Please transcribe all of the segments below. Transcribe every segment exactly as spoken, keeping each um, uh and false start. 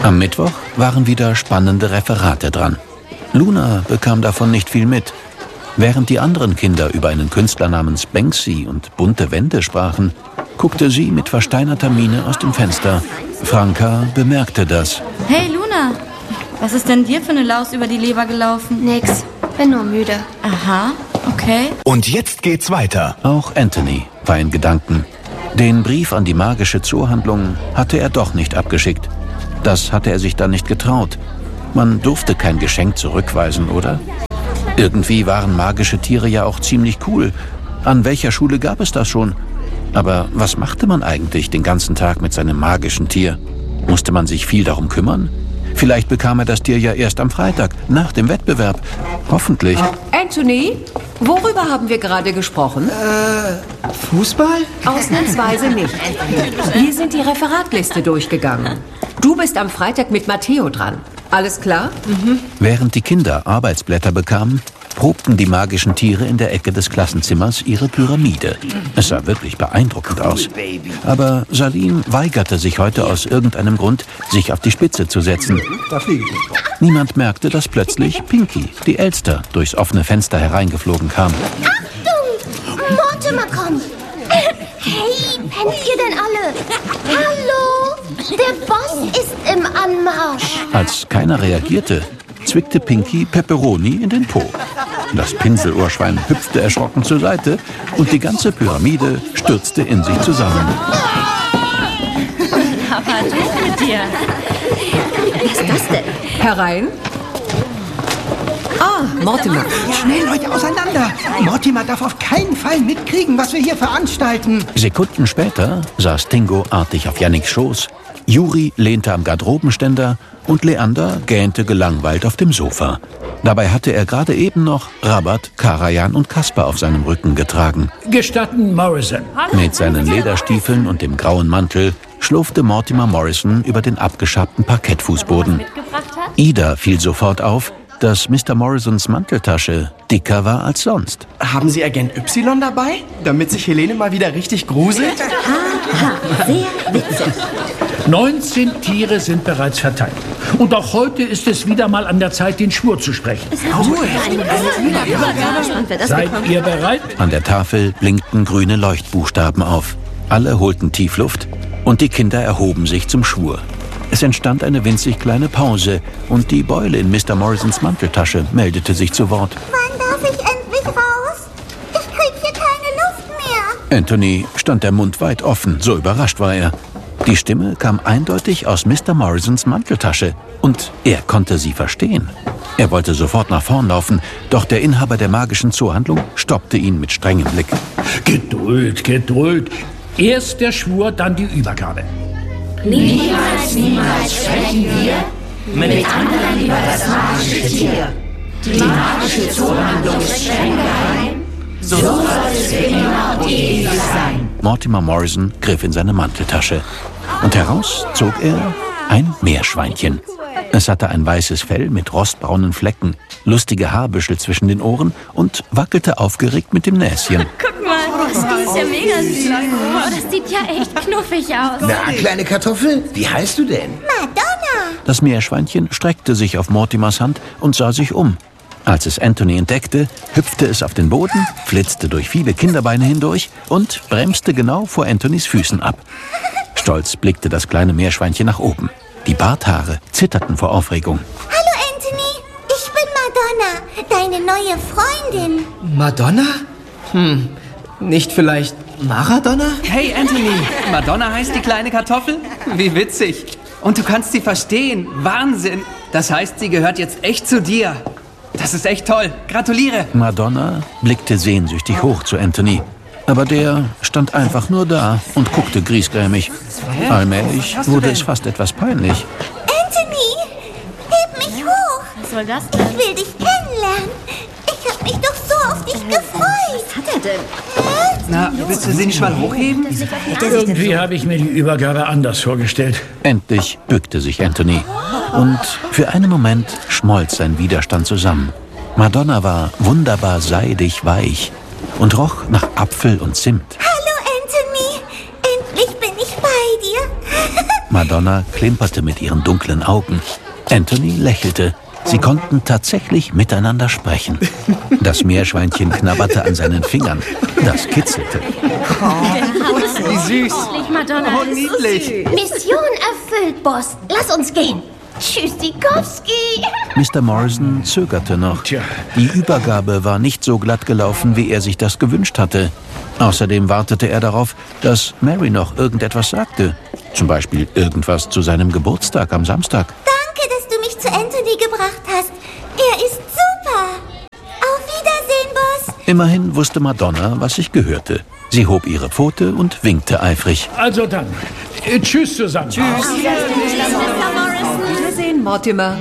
Am Mittwoch waren wieder spannende Referate dran. Luna bekam davon nicht viel mit. Während die anderen Kinder über einen Künstler namens Banksy und bunte Wände sprachen, guckte sie mit versteinerter Miene aus dem Fenster. Franka bemerkte das. Hey Luna, was ist denn dir für eine Laus über die Leber gelaufen? Nix, bin nur müde. Aha, okay. Und jetzt geht's weiter. Auch Anthony war in Gedanken. Den Brief an die magische Zoohandlung hatte er doch nicht abgeschickt. Das hatte er sich dann nicht getraut. Man durfte kein Geschenk zurückweisen, oder? Irgendwie waren magische Tiere ja auch ziemlich cool. An welcher Schule gab es das schon? Aber was machte man eigentlich den ganzen Tag mit seinem magischen Tier? Musste man sich viel darum kümmern? Vielleicht bekam er das Tier ja erst am Freitag, nach dem Wettbewerb. Hoffentlich. Anthony, worüber haben wir gerade gesprochen? Äh, Fußball? Ausnahmsweise nicht. Wir sind die Referatliste durchgegangen. Du bist am Freitag mit Matteo dran. Alles klar? Mhm. Während die Kinder Arbeitsblätter bekamen, probten die magischen Tiere in der Ecke des Klassenzimmers ihre Pyramide. Es sah wirklich beeindruckend aus. Aber Salim weigerte sich heute aus irgendeinem Grund, sich auf die Spitze zu setzen. Niemand merkte, dass plötzlich Pinky, die Elster, durchs offene Fenster hereingeflogen kam. Achtung! Mortimer kommt! Hey, pennt ihr denn alle? Hallo? Der Boss ist im Anmarsch. Als keiner reagierte, zwickte Pinky Pepperoni in den Po. Das Pinselohrschwein hüpfte erschrocken zur Seite und die ganze Pyramide stürzte in sich zusammen. Aber du mit dir. Was ist das denn? Herein. Ah, Mortimer. Schnell, Leute, auseinander. Mortimer darf auf keinen Fall mitkriegen, was wir hier veranstalten. Sekunden später saß Tingo artig auf Janniks Schoß, Juri lehnte am Garderobenständer und Leander gähnte gelangweilt auf dem Sofa. Dabei hatte er gerade eben noch Rabat, Karajan und Kasper auf seinem Rücken getragen. Gestatten, Morrison. Mit seinen Lederstiefeln und dem grauen Mantel schlurfte Mortimer Morrison über den abgeschabten Parkettfußboden. Ida fiel sofort auf, dass Mister Morrisons Manteltasche dicker war als sonst. Haben Sie Agent Y dabei, damit sich Helene mal wieder richtig gruselt? Haha, sehr witzig. neunzehn Tiere sind bereits verteilt. Und auch heute ist es wieder mal an der Zeit, den Schwur zu sprechen. Seid ihr bereit? An der Tafel blinkten grüne Leuchtbuchstaben auf. Alle holten Tiefluft und die Kinder erhoben sich zum Schwur. Es entstand eine winzig kleine Pause und die Beule in Mister Morrisons Manteltasche meldete sich zu Wort. Wann darf ich endlich raus? Ich krieg hier keine Luft mehr. Anthony stand der Mund weit offen, so überrascht war er. Die Stimme kam eindeutig aus Mister Morrisons Manteltasche und er konnte sie verstehen. Er wollte sofort nach vorn laufen, doch der Inhaber der magischen Zoohandlung stoppte ihn mit strengem Blick. Geduld, Geduld. Erst der Schwur, dann die Übergabe. Niemals, niemals sprechen wir mit anderen über das magische Tier. Die magische Zoohandlung ist streng geheim. So soll es für immer und ewig sein. Mortimer Morrison griff in seine Manteltasche und heraus zog er ein Meerschweinchen. Es hatte ein weißes Fell mit rostbraunen Flecken, lustige Haarbüschel zwischen den Ohren und wackelte aufgeregt mit dem Näschen. Guck mal, das ist ja mega süß. Oh, das sieht ja echt knuffig aus. Na, kleine Kartoffel, wie heißt du denn? Madonna. Das Meerschweinchen streckte sich auf Mortimers Hand und sah sich um. Als es Anthony entdeckte, hüpfte es auf den Boden, flitzte durch viele Kinderbeine hindurch und bremste genau vor Anthonys Füßen ab. Stolz blickte das kleine Meerschweinchen nach oben. Die Barthaare zitterten vor Aufregung. Hallo Anthony, ich bin Madonna, deine neue Freundin. Madonna? Hm, nicht vielleicht Maradona? Hey Anthony, Madonna heißt die kleine Kartoffel? Wie witzig. Und du kannst sie verstehen. Wahnsinn. Das heißt, sie gehört jetzt echt zu dir. Das ist echt toll. Gratuliere. Madonna blickte sehnsüchtig hoch zu Anthony. Aber der stand einfach nur da und guckte griesgrämig. Allmählich wurde es fast etwas peinlich. Anthony, heb mich hoch. Was soll das denn? Ich will dich kennenlernen. Ich hab mich doch so auf dich gefreut. Was hat er denn? Na, willst du sie nicht mal hochheben? Irgendwie habe ich mir die Übergabe anders vorgestellt. Endlich bückte sich Anthony. Und für einen Moment schmolz sein Widerstand zusammen. Madonna war wunderbar seidig weich und roch nach Apfel und Zimt. Hallo Anthony, endlich bin ich bei dir. Madonna klimperte mit ihren dunklen Augen. Anthony lächelte. Sie konnten tatsächlich miteinander sprechen. Das Meerschweinchen knabberte an seinen Fingern. Das kitzelte. Oh, wie süß. Madonna. Oh, niedlich. Mission erfüllt, Boss. Lass uns gehen. Tschüssikowski. Mister Morrison zögerte noch. Tja. Die Übergabe war nicht so glatt gelaufen, wie er sich das gewünscht hatte. Außerdem wartete er darauf, dass Mary noch irgendetwas sagte. Zum Beispiel irgendwas zu seinem Geburtstag am Samstag. Danke, dass du mich zu Anthony gebracht hast. Er ist super. Auf Wiedersehen, Boss. Immerhin wusste Madonna, was sich gehörte. Sie hob ihre Pfote und winkte eifrig. Also dann, äh, tschüss zusammen. Tschüss. Wiedersehen, Mortimer.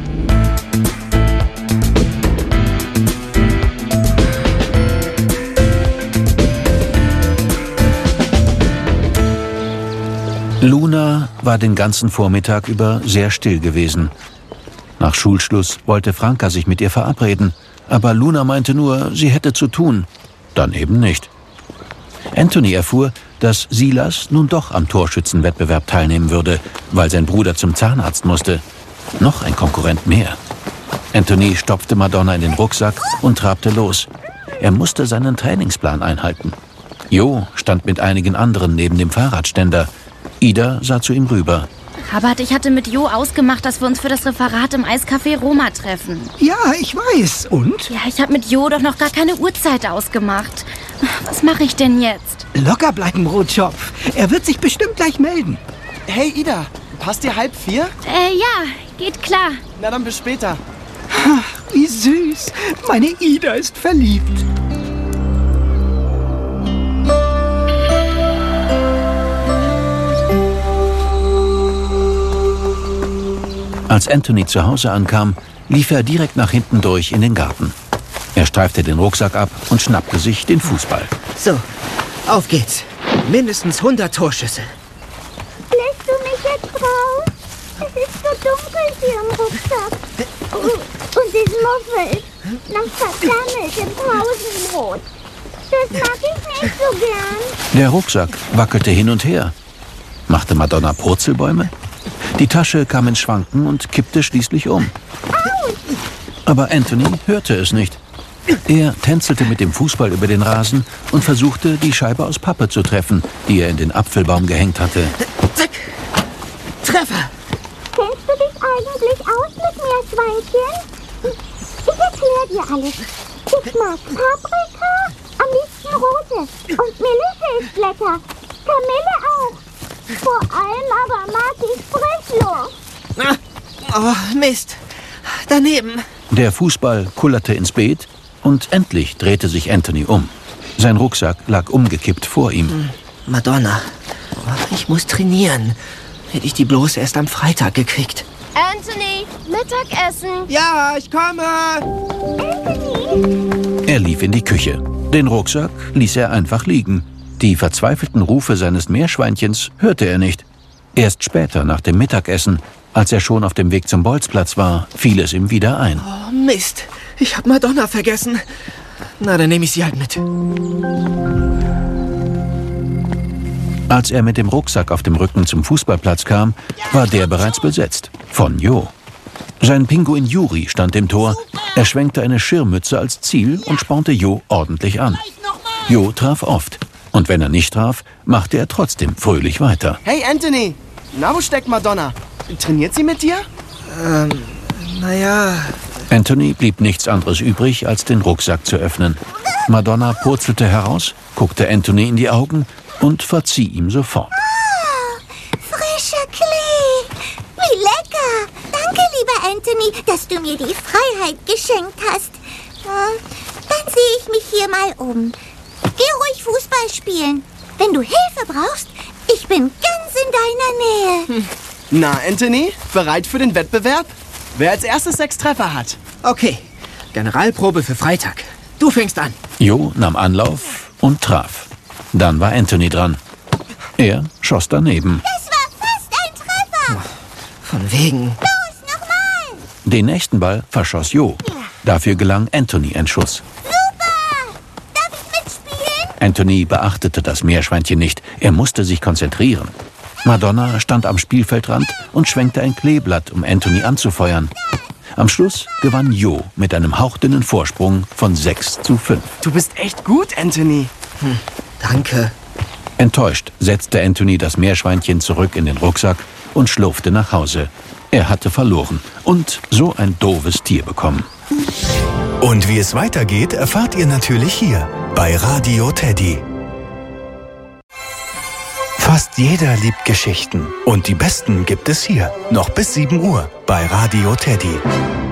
Luna war den ganzen Vormittag über sehr still gewesen. Nach Schulschluss wollte Franka sich mit ihr verabreden, aber Luna meinte nur, sie hätte zu tun. Dann eben nicht. Anthony erfuhr, dass Silas nun doch am Torschützenwettbewerb teilnehmen würde, weil sein Bruder zum Zahnarzt musste. Noch ein Konkurrent mehr. Anthony stopfte Madonna in den Rucksack und trabte los. Er musste seinen Trainingsplan einhalten. Jo stand mit einigen anderen neben dem Fahrradständer. Ida sah zu ihm rüber. Rabat, ich hatte mit Jo ausgemacht, dass wir uns für das Referat im Eiscafé Roma treffen. Ja, ich weiß. Und? Ja, ich habe mit Jo doch noch gar keine Uhrzeit ausgemacht. Was mache ich denn jetzt? Locker bleiben, Rotschopf. Er wird sich bestimmt gleich melden. Hey, Ida, passt dir halb vier? Äh, ja, geht klar. Na dann bis später. Ach, wie süß. Meine Ida ist verliebt. Als Anthony zu Hause ankam, lief er direkt nach hinten durch in den Garten. Er streifte den Rucksack ab und schnappte sich den Fußball. So, auf geht's. Mindestens hundert Torschüsse. Lässt du mich jetzt raus? Es ist so dunkel hier im Rucksack. Und es muffelt nach vergammeltem Pausenbrot. Das mag ich nicht so gern. Der Rucksack wackelte hin und her. Machte Madonna Purzelbäume? Die Tasche kam ins Schwanken und kippte schließlich um. Aber Anthony hörte es nicht. Er tänzelte mit dem Fußball über den Rasen und versuchte, die Scheibe aus Pappe zu treffen, die er in den Apfelbaum gehängt hatte. Zack! Treffer! Kennst du dich eigentlich aus mit Meerschweinchen? Ich erkläre dir alles. Ich mag Paprika, am liebsten rote. Und Melisse ist lecker. Kamille auch. Vor allem aber mag ich Frischluft. Oh, Mist. Daneben. Der Fußball kullerte ins Beet und endlich drehte sich Anthony um. Sein Rucksack lag umgekippt vor ihm. Madonna, ich muss trainieren. Hätte ich die bloß erst am Freitag gekriegt. Anthony, Mittagessen. Ja, ich komme. Anthony. Er lief in die Küche. Den Rucksack ließ er einfach liegen. Die verzweifelten Rufe seines Meerschweinchens hörte er nicht. Erst später, nach dem Mittagessen, als er schon auf dem Weg zum Bolzplatz war, fiel es ihm wieder ein. Oh, Mist. Ich hab Madonna vergessen. Na, dann nehme ich sie halt mit. Als er mit dem Rucksack auf dem Rücken zum Fußballplatz kam, war der bereits besetzt. Von Jo. Sein Pinguin Juri stand im Tor. Er schwenkte eine Schirmmütze als Ziel und spornte Jo ordentlich an. Jo traf oft. Und wenn er nicht traf, machte er trotzdem fröhlich weiter. Hey, Anthony. Na, wo steckt Madonna? Trainiert sie mit dir? Ähm, naja... Anthony blieb nichts anderes übrig, als den Rucksack zu öffnen. Madonna purzelte heraus, guckte Anthony in die Augen und verzieh ihm sofort. Oh, frischer Klee. Wie lecker. Danke, lieber Anthony, dass du mir die Freiheit geschenkt hast. Dann sehe ich mich hier mal um. Geh ruhig Fußball spielen. Wenn du Hilfe brauchst, ich bin ganz in deiner Nähe. Hm. Na, Anthony, bereit für den Wettbewerb? Wer als erstes sechs Treffer hat. Okay, Generalprobe für Freitag. Du fängst an. Jo nahm Anlauf und traf. Dann war Anthony dran. Er schoss daneben. Das war fast ein Treffer. Von wegen. Los, nochmal. Den nächsten Ball verschoss Jo. Dafür gelang Anthony ein Schuss. Super. Darf ich mitspielen? Anthony beachtete das Meerschweinchen nicht. Er musste sich konzentrieren. Madonna stand am Spielfeldrand und schwenkte ein Kleeblatt, um Anthony anzufeuern. Am Schluss gewann Jo mit einem hauchdünnen Vorsprung von sechs zu fünf. Du bist echt gut, Anthony. Hm, danke. Enttäuscht setzte Anthony das Meerschweinchen zurück in den Rucksack und schlurfte nach Hause. Er hatte verloren und so ein doofes Tier bekommen. Und wie es weitergeht, erfahrt ihr natürlich hier bei Radio Teddy. Fast jeder liebt Geschichten und die besten gibt es hier, noch bis sieben Uhr bei Radio Teddy.